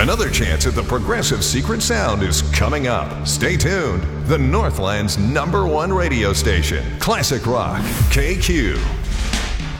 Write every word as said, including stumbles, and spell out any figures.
Another chance at the Progressive Secret Sound is coming up. Stay tuned. The Northland's number one radio station, Classic Rock, K Q.